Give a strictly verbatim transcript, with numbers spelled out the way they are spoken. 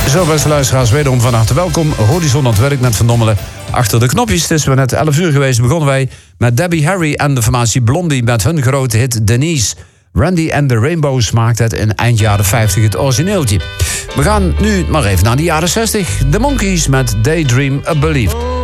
Zo, beste luisteraars, wederom van harte welkom. Horizon aan het werk met Van Dommelen achter de knopjes. Het is weer net elf uur geweest. Begonnen wij met Debbie Harry en de formatie Blondie met hun grote hit Denise. Randy and the Rainbows maakt het in eind jaren vijftig het origineeltje. We gaan nu maar even naar de jaren zestig. The Monkees met Daydream a Belief.